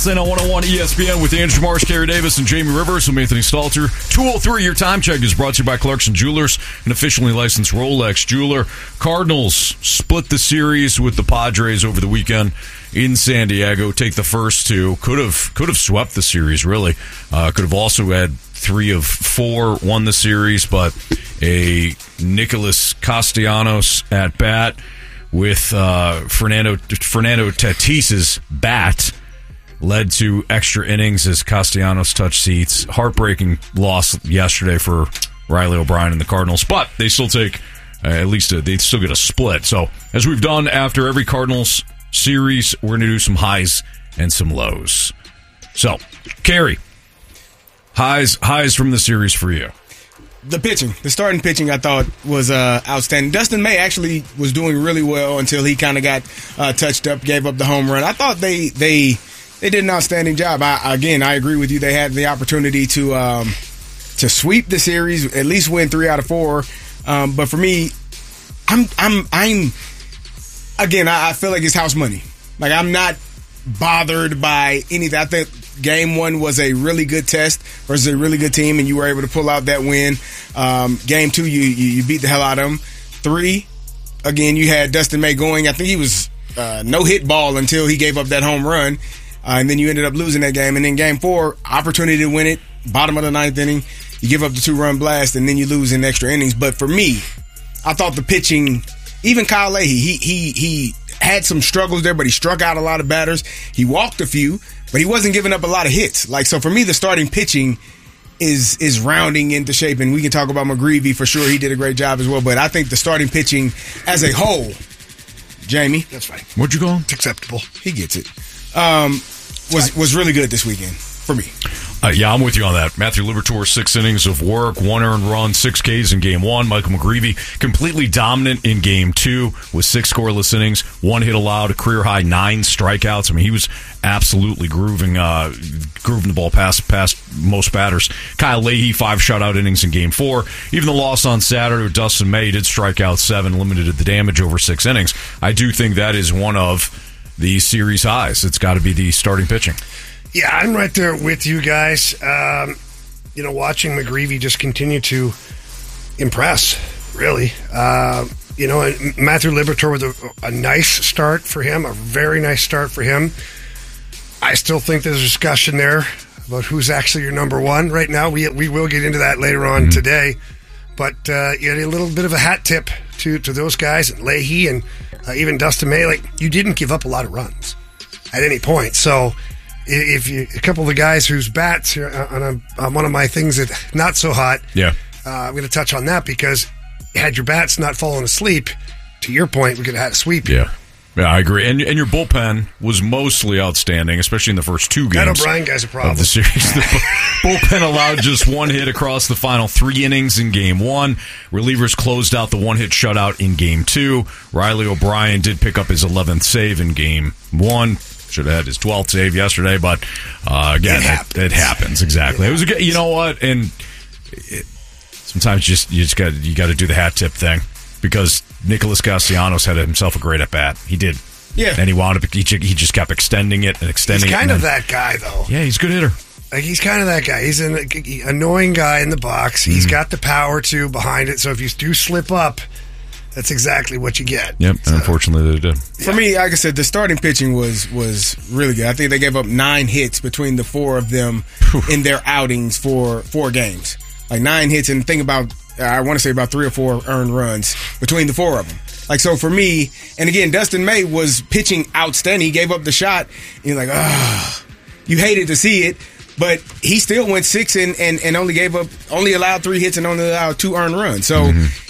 On 101 ESPN with Andrew Marsh, Kerry Davis, and Jamie Rivers. I'm Anthony Stalter. 2:03, your time check is brought to you by Clarkson Jewelers, an officially licensed Rolex jeweler. Cardinals split the series with the Padres over the weekend in San Diego. Take the first two. Could have swept the series, really. Could have also had 3 of 4, won the series, but a Nicholas Castellanos at bat with Fernando Tatis's bat led to extra innings as Castellanos touched seats. Heartbreaking loss yesterday for Riley O'Brien and the Cardinals, but they still take they still get a split. So as we've done after every Cardinals series, we're going to do some highs and some lows. So, Kerry, highs from the series for you. The starting pitching, I thought was outstanding. Dustin May actually was doing really well until he kind of got touched up, gave up the home run. I thought they did an outstanding job. I agree with you. They had the opportunity to sweep the series, at least win 3 out of 4. But for me, I feel like it's house money. Like, I'm not bothered by anything. I think Game 1 was a really good test versus a really good team, and you were able to pull out that win. Game 2, you beat the hell out of them. 3, again, you had Dustin May going. I think he was no-hit ball until he gave up that home run. And then you ended up losing that game. And then Game 4, opportunity to win it, bottom of the 9th inning. You give up the 2-run blast, and then you lose in extra innings. But for me, I thought the pitching, even Kyle Leahy, he had some struggles there, but he struck out a lot of batters. He walked a few, but he wasn't giving up a lot of hits. So for me, the starting pitching is rounding into shape. And we can talk about McGreevy for sure. He did a great job as well. But I think the starting pitching as a whole, Jamie. That's fine. What'd you call him? It's acceptable. He gets it. Was really good this weekend for me. Yeah, I'm with you on that. Matthew Liberatore, 6 innings of work, 1 earned run, 6 Ks in Game 1. Michael McGreevy, completely dominant in Game 2 with 6 scoreless innings, 1 hit allowed, a career-high 9 strikeouts. I mean, he was absolutely grooving the ball past most batters. Kyle Leahy, 5 shutout innings in Game 4. Even the loss on Saturday with Dustin May did strike out 7, limited the damage over 6 innings. I do think that is one of the series highs. It's got to be the starting pitching. Yeah, I'm right there with you guys. Watching McGreevy just continue to impress, really. And Matthew Liberatore with a nice start for him, a very nice start for him. I still think there's a discussion there about who's actually your number one right now. We will get into that later on today. But you had a little bit of a hat tip to those guys, and Leahy and even Dustin May. Like, you didn't give up a lot of runs at any point. So if you a couple of the guys whose bats on one of my things that not so hot, I'm going to touch on that because had your bats not fallen asleep, to your point, we could have had a sweep. Yeah, I agree. And your bullpen was mostly outstanding, especially in the first 2 games. That O'Brien guy's a problem. Of the series. The bullpen allowed just 1 hit across the final 3 innings in Game 1. Relievers closed out the 1-hit shutout in Game 2. Riley O'Brien did pick up his 11th save in Game 1. Should have had his 12th save yesterday, but again, it happens. Exactly. It was a, you know what? And sometimes you got to do the hat tip thing because Nicholas Castellanos had himself a great at bat. He did. Yeah. And he wound up. He just kept extending it and extending it. He's kind of that guy, though. Yeah, he's a good hitter. Like, he's kind of that guy. He's an annoying guy in the box. He's got the power too behind it. So if you do slip up, that's exactly what you get. Yep, and unfortunately they did. For me, like I said, the starting pitching was really good. I think they gave up 9 hits between the 4 of them in their outings for 4 games. Like 9 hits, and think about, I want to say about 3 or 4 earned runs between the 4 of them. Like, so for me, and again, Dustin May was pitching outstanding. He gave up the shot, and you're like, you hated to see it. But he still went 6 and only allowed 3 hits and only allowed 2 earned runs. So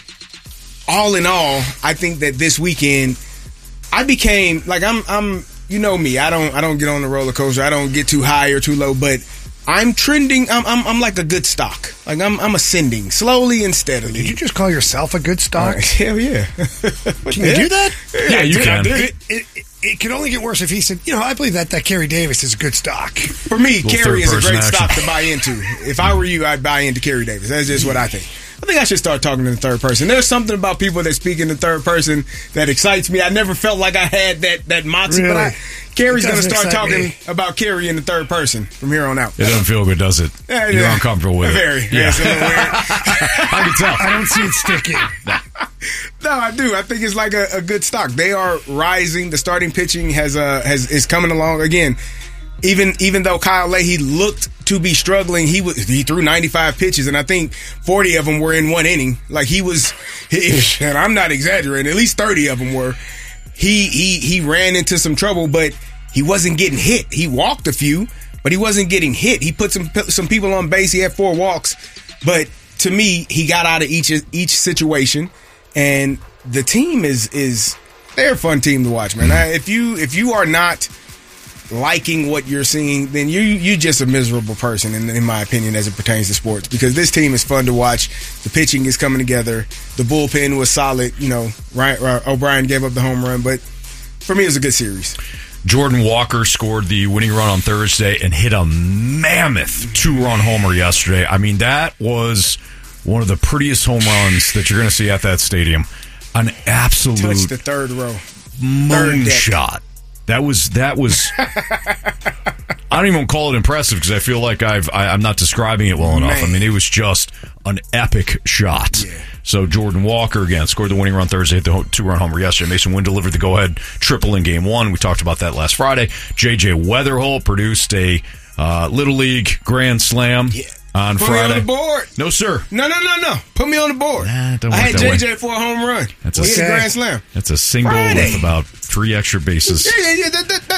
all in all, I think that this weekend I became like I'm you know me. I don't get on the roller coaster. I don't get too high or too low, but I'm trending. I'm like a good stock. Like I'm ascending slowly and steadily. Did you just call yourself a good stock? Hell yeah. Can you do that? Yeah, you can. It could only get worse if he said, I believe that Kerry Davis is a good stock. For me, Kerry is a great stock to buy into. If I were you, I'd buy into Kerry Davis. That's just what I think. I think I should start talking in the third person. There's something about people that speak in the third person that excites me. I never felt like I had that moxie, Really? but Carrie's going to start excite talking me. about Carrie in the third person from here on out. It doesn't feel good, does it? Yeah, You're yeah. uncomfortable with Very. it. Yeah. It's a little weird. I can tell. I don't see it sticking. No, I do. I think it's like a good stock. They are rising. The starting pitching is coming along again. Even though Kyle Leahy looked to be struggling, he threw 95 pitches, and I think 40 of them were in one inning. Like and I'm not exaggerating. At least 30 of them were. He ran into some trouble, but he wasn't getting hit. He walked a few, but he wasn't getting hit. He put some people on base. He had 4 walks, but to me, he got out of each situation, and the team they're a fun team to watch, man. If you are not liking what you're seeing, then you just a miserable person, in my opinion, as it pertains to sports. Because this team is fun to watch. The pitching is coming together. The bullpen was solid. Ryan O'Brien gave up the home run, but for me, it was a good series. Jordan Walker scored the winning run on Thursday and hit a mammoth 2-run homer yesterday. I mean, that was one of the prettiest home runs that you're going to see at that stadium. An absolute Touched the third row. moonshot. That was. I don't even call it impressive because I feel like I'm not describing it well enough. Man. I mean, it was just an epic shot. Yeah. So Jordan Walker again scored the winning run Thursday, hit the 2-run homer yesterday. Mason Wynn delivered the go-ahead triple in Game 1. We talked about that last Friday. J.J. Weatherholt produced a Little League Grand Slam on Put Friday. me on the board. No, sir. No. Put me on the board. Don't I work had that way. JJ for a home run. That's We a hit a grand slam. That's a single Friday. with about 3 extra bases. Yeah.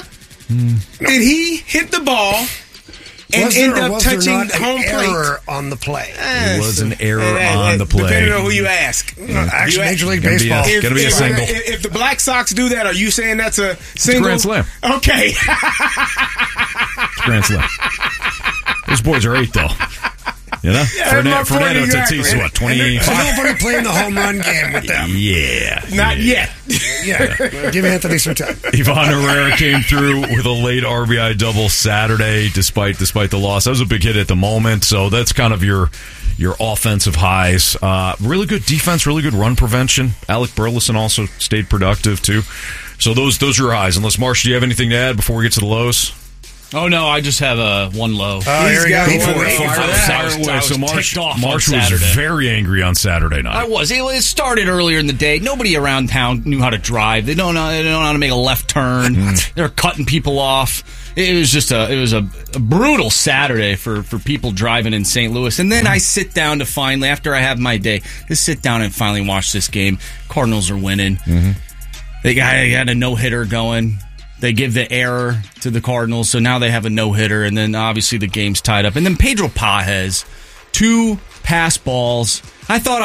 Did he hit the ball and Was there end or up was there touching not the an home plate? error on the play? It was an error on the play. Depending on who you ask. Actually, Major League Gonna be Baseball. It's gonna be a single. If the Black Sox do that, are you saying that's a single? Grand Slam. Okay. Grand Slam. Those boys are 8, though. You know? that's my point Fernando exactly. Tatis, what, 25? So nobody playing the home run game with them. Yeah. Not yet. Yeah, give Anthony some time. Ivan Herrera came through with a late RBI double Saturday, despite the loss. That was a big hit at the moment, so that's kind of your offensive highs. Really good defense, really good run prevention. Alec Burleson also stayed productive, too. So those are your highs. Unless, Marsh, do you have anything to add before we get to the lows? Oh, no, I just have one low. Here we go. got Before one. we- Fire I was away. So ticked off on Marsh was Saturday. very angry on Saturday night. I was. It started earlier in the day. Nobody around town knew how to drive. They don't know how to make a left turn. They're cutting people off. It was just a brutal Saturday for people driving in St. Louis. And then I sit down to finally, after I have my day, to sit down and finally watch this game. Cardinals are winning. They got a no-hitter going. They give the error to the Cardinals, so now they have a no-hitter, and then obviously the game's tied up. And then Pedro Pages, 2 pass balls. I thought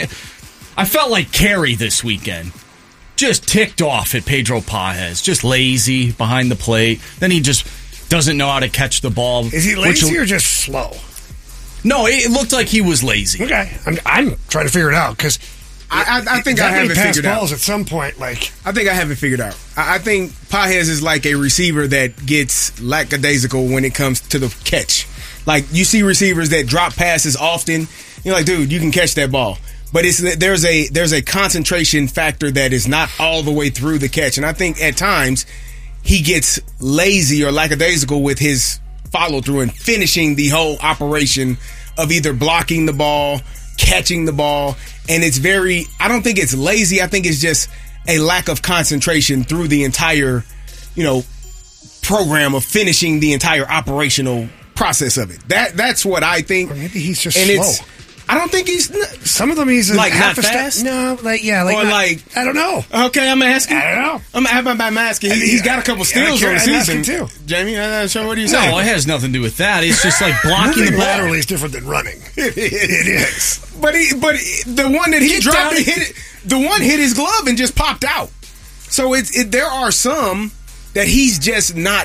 I felt like Carey this weekend. Just ticked off at Pedro Pages. Just lazy behind the plate. Then he just doesn't know how to catch the ball. Is he lazy or just slow? No, it looked like he was lazy. Okay, I'm trying to figure it out because I think I have it pass figured out. balls at some point. Like I think I have it figured out. I think Pages is like a receiver that gets lackadaisical when it comes to the catch. Like, you see receivers that drop passes often. You're like, dude, you can catch that ball. But there's a concentration factor that is not all the way through the catch. And I think at times he gets lazy or lackadaisical with his follow through and finishing the whole operation of either blocking the ball, catching the ball. And I don't think it's lazy. I think it's just a lack of concentration through the entire, program of finishing the entire operational process of it. That's what I think. or maybe he's just And slow. I don't think he's Some of them he's Like, half not a step. fast? No, Or like- I don't know. okay. I'm asking. I don't know. I'm asking. He's got a couple steals on the I'm season asking too. Jamie, so what do you No, say? it has nothing to do with that. It's just like blocking the Moving ball. laterally is different than running. It is. But the one that he dropped, the one hit his glove and just popped out. So there are some that he's just not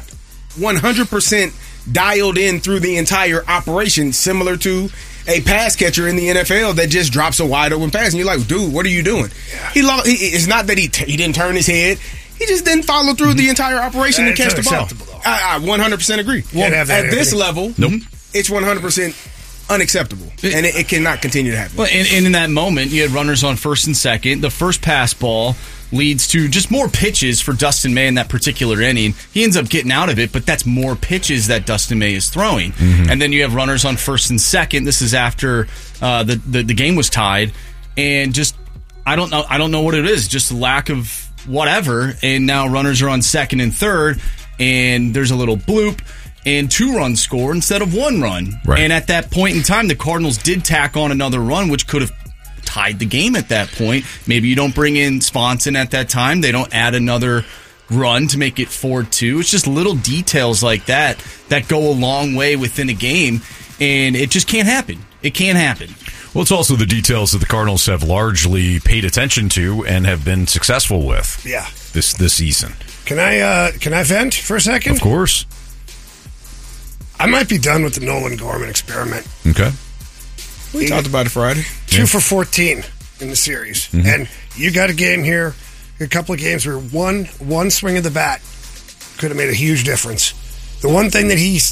100% dialed in through the entire operation, similar to a pass catcher in the NFL that just drops a wide open pass, and you're like, dude, what are you doing? Yeah. It's not that he didn't turn his head. He just didn't follow through the entire operation and That's catch the ball. unacceptable, though. I 100% agree. Can't have that, At this Anthony. level, Nope. it's 100% unacceptable, and it cannot continue to happen. Well, and in that moment, you had runners on first and second. The first pass ball leads to just more pitches for Dustin May in that particular inning. He ends up getting out of it, but that's more pitches that Dustin May is throwing. And then you have runners on first and second. This is after the game was tied, and just I don't know what it is. Just a lack of whatever. And now runners are on second and third, and there's a little bloop. And 2 runs scored instead of 1 run. Right. And at that point in time, the Cardinals did tack on another run, which could have tied the game at that point. Maybe you don't bring in Swanson at that time. They don't add another run to make it 4-2. It's just little details like that go a long way within a game, and it just can't happen. It can't happen. Well, it's also the details that the Cardinals have largely paid attention to and have been successful with. Yeah. This season. Can I vent for a second? Of course. I might be done with the Nolan Gorman experiment. Okay. We talked about it Friday. 2 for 14 in the series. And you got a game here, a couple of games where one swing of the bat could have made a huge difference. The one thing that he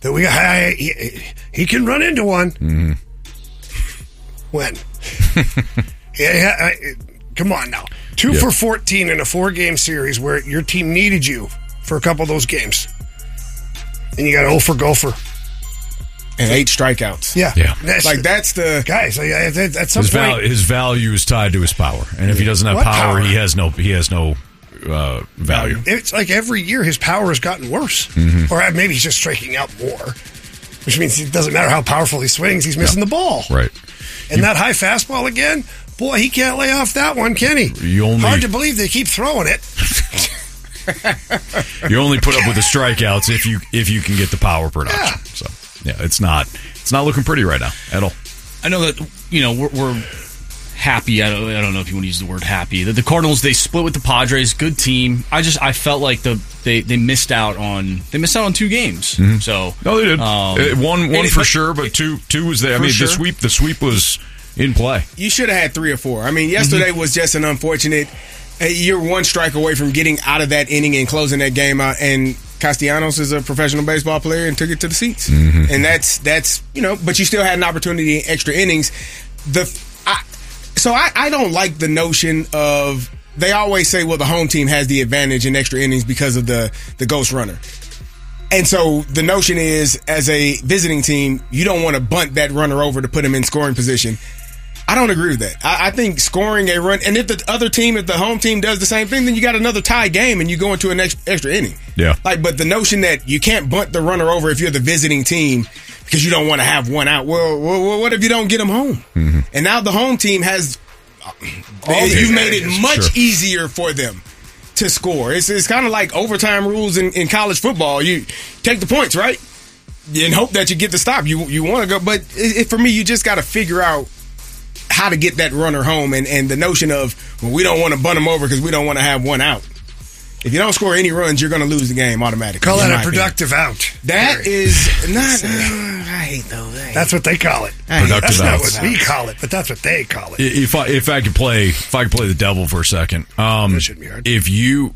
can run into one. When? Come on now. 2 for 14 in a 4-game series where your team needed you for a couple of those games. And you got 0 for Gopher. And 8 strikeouts. Yeah. That's the... Guys, at some point... His value is tied to his power. And if he doesn't have power, he has no value. It's like every year his power has gotten worse. Or maybe he's just striking out more. Which means it doesn't matter how powerful he swings, he's missing the ball. Right. And that high fastball again, boy, he can't lay off that one, can he? Hard to believe they keep throwing it. You only put up with the strikeouts if you can get the power production. Yeah. So it's not looking pretty right now at all. I know that we're happy. I don't know if you want to use the word happy. That the Cardinals, they split with the Padres, good team. I felt like they missed out on 2 games. So no, they did. One for sure, but two was there. I mean, sure. the sweep was in play. You should have had 3 or 4. I mean, yesterday was just an unfortunate. You're 1 strike away from getting out of that inning and closing that game out. And Castellanos is a professional baseball player and took it to the seats. And that's but you still had an opportunity in extra innings. So I don't like the notion of, they always say, well, the home team has the advantage in extra innings because of the ghost runner. And so the notion is, as a visiting team, you don't want to bunt that runner over to put him in scoring position. I don't agree with that. I think scoring a run, and if the other team, if the home team does the same thing, then you got another tie game and you go into an extra inning. Yeah. But the notion that you can't bunt the runner over if you're the visiting team because you don't want to have one out. Well, what if you don't get them home? And now the home team has, you've made it much easier for them to score. It's kind of like overtime rules in college football. You take the points, right? And hope that you get the stop. You want to go, but for me, you just got to figure out how to get that runner home, and the notion of, well, we don't want to bunt them over because we don't want to have one out. If you don't score any runs, you're going to lose the game automatically. Call that a productive out. That is not. I hate those. That's what they call it. Productive That's outs. not what we call it, but that's what they call it. If I could play the devil for a second, that shouldn't be hard. If you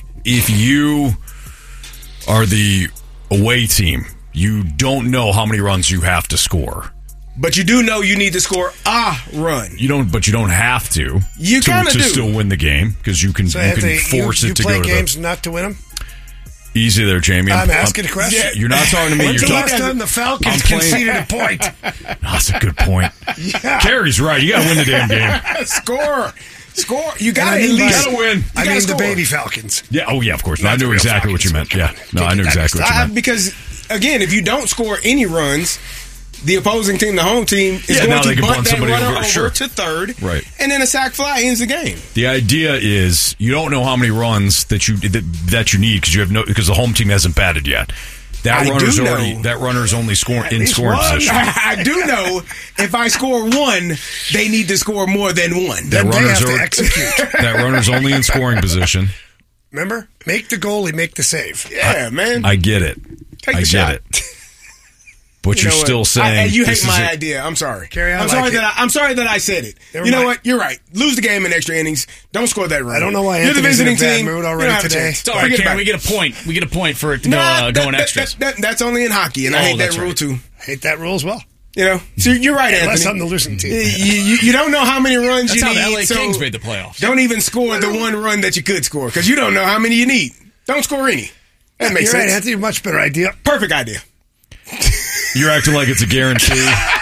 are the away team, you don't know how many runs you have to score. But you do know you need to score a run. You don't have to. You kind of do. To still win the game, because you can force it to go to the... You play games not to win them? Easy there, Jamie. I'm asking a question. Yeah, you're not talking to me. When's You're the last talking... time the Falcons conceded a point? That's a good point. Yeah. Carrie's right. You got to win the damn game. Score. You got to at least win. I mean the baby Falcons. Yeah. Oh, yeah, of course. I knew exactly what you meant. Yeah. No, I knew exactly what you meant. Because, again, if you don't score any runs, the opposing team, the home team, is going to bunt that runner over to third, right? And then a sac fly ends the game. The idea is you don't know how many runs that you need because the home team hasn't batted yet. That runner's only scoring in scoring position. I do know if I score 1, they need to score more than 1. Then they have to execute. That runner's only in scoring position. Remember, make the goalie make the save. Yeah, man. I get it. Take the shot. But you're still saying you hate my idea. I'm sorry. Carrie, I'm sorry that I said it. You know what? You're right. Lose the game in extra innings. Don't score that run. I don't know why you're the visiting in a bad team. mood already today. Sorry, Carrie, we get a point. We get a point for it to go in extras. That's only in hockey, and I hate that rule too. Hate that rule as well. You know, so you're right, Anthony. Unless I'm the losing team. You don't know how many runs That's you how need. the LA so Kings made the playoffs. Don't even score the one run that you could score because you don't know how many you need. Don't score any. That makes You're sense. right, Anthony. Much better idea. Perfect idea. You're acting like it's a guarantee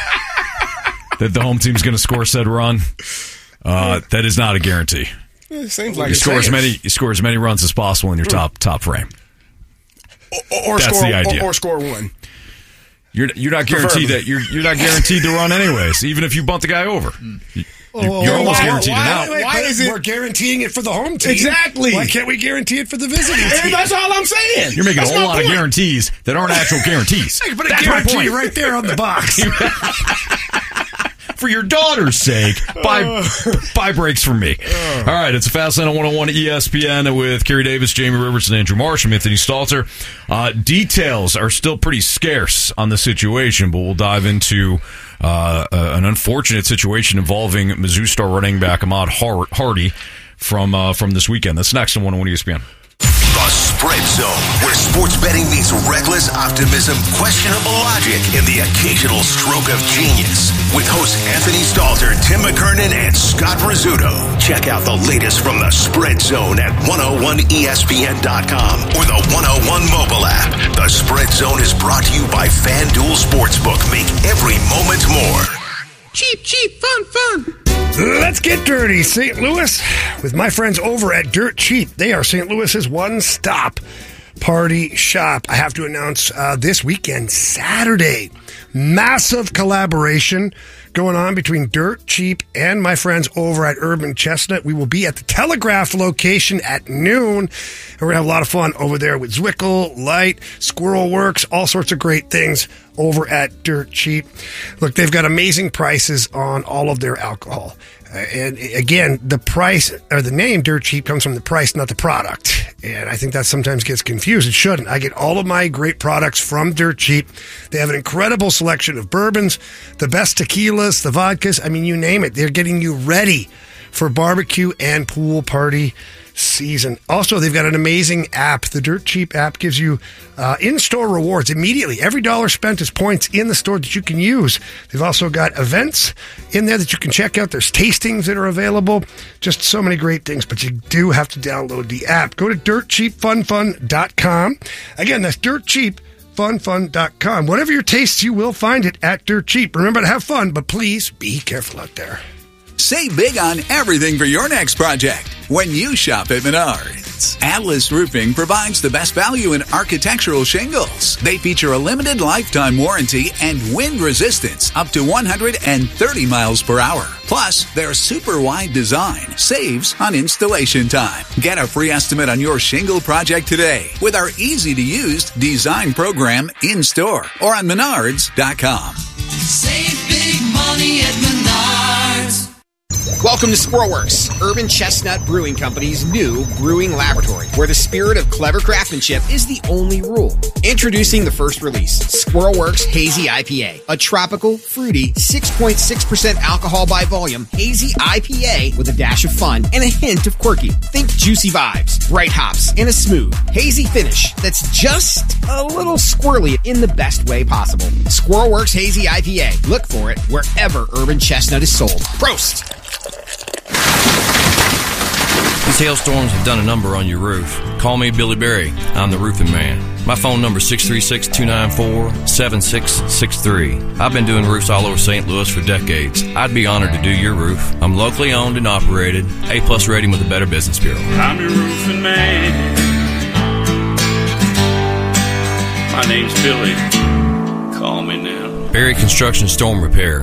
that the home team's going to score said run. That is not a guarantee. It seems like You score as many runs as possible in your top frame. Or That's score the idea. or score one. You're not guaranteed that you're not guaranteed to run anyways, even if you bunt the guy over. You're almost guaranteed an out. Why is it? We're guaranteeing it for the home team? Exactly. Why can't we guarantee it for the visiting team? That's all I'm saying. You're making That's a whole my lot of point. guarantees that aren't actual guarantees. Hey, but a That's my guarantee point. right there on the box. For your daughter's sake, buy breaks from me. All right, it's a Fast Lane on 101 ESPN with Kerry Davis, Jamie Rivers, and Andrew Marsh. I'm Anthony Stalter. Details are still pretty scarce on the situation, but we'll dive into an unfortunate situation involving Mizzou star running back Ahmad Hardy from this weekend. That's next on 101 ESPN. The Spread Zone, where sports betting meets reckless optimism, questionable logic, and the occasional stroke of genius. With hosts Anthony Stalter, Tim McKernan, and Scott Rizzuto. Check out the latest from the Spread Zone at 101ESPN.com or the 101 mobile app. The Spread Zone is brought to you by FanDuel Sportsbook. Make every moment more. Cheap, fun. Let's get dirty, St. Louis, with my friends over at Dirt Cheap. They are St. Louis's one-stop party shop. I have to announce this weekend, Saturday, massive collaboration going on between Dirt Cheap and my friends over at Urban Chestnut. We will be at the Telegraph location at noon, and we're going to have a lot of fun over there with Zwickle, Light, Squirrel Works, all sorts of great things over at Dirt Cheap. Look, they've got amazing prices on all of their alcohol. And again, the price or the name Dirt Cheap comes from the price, not the product. And I think that sometimes gets confused. It shouldn't. I get all of my great products from Dirt Cheap. They have an incredible selection of bourbons, the best tequilas, the vodkas. I mean, you name it. They're getting you ready for barbecue and pool party season. Also, they've got an amazing app. The Dirt Cheap app gives you in-store rewards immediately. Every dollar spent is points in the store that you can use. They've also got events in there that you can check out. There's tastings that are available. Just so many great things, but you do have to download the app. Go to dirtcheapfunfun.com. Again, that's dirtcheapfunfun.com. Whatever your tastes, you will find it at Dirt Cheap. Remember to have fun, but please be careful out there. Save big on everything for your next project when you shop at Menards. Atlas Roofing provides the best value in architectural shingles. They feature a limited lifetime warranty and wind resistance up to 130 miles per hour. Plus, their super wide design saves on installation time. Get a free estimate on your shingle project today with our easy-to-use design program in-store or on Menards.com. Save big money at Menards. Welcome to Squirrelworks, Urban Chestnut Brewing Company's new brewing laboratory, where the spirit of clever craftsmanship is the only rule. Introducing the first release, Squirrelworks Hazy IPA, a tropical, fruity, 6.6% alcohol by volume hazy IPA with a dash of fun and a hint of quirky. Think juicy vibes, bright hops, and a smooth, hazy finish that's just a little squirrely in the best way possible. Squirrelworks Hazy IPA. Look for it wherever Urban Chestnut is sold. Prost! These hailstorms have done a number on your roof. Call me Billy Berry. I'm the roofing man. My phone number is 636-294-7663. I've been doing roofs all over St. Louis for decades. I'd be honored to do your roof. I'm locally owned and operated, A+ rating with the Better Business Bureau. I'm your roofing man. My name's Billy. Call me now. Berry Construction Storm Repair,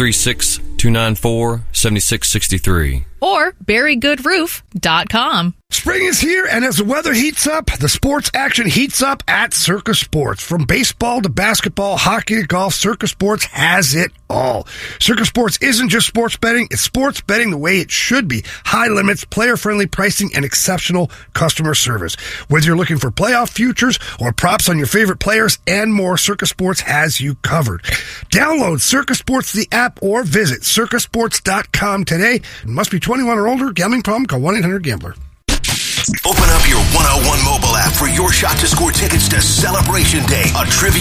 636-294-7663. Or BerryGoodRoof.com. Spring is here, and as the weather heats up, the sports action heats up at Circus Sports. From baseball to basketball, hockey to golf, Circus Sports has it all. Circus Sports isn't just sports betting, it's sports betting the way it should be. High limits, player-friendly pricing, and exceptional customer service. Whether you're looking for playoff futures or props on your favorite players and more, Circus Sports has you covered. Download Circus Sports, the app, or visit circusports.com today. It must be 21 or older. Gambling problem? Call 1-800-GAMBLER. Open up your 101 mobile app for your shot to score tickets to Celebration Day, a trivia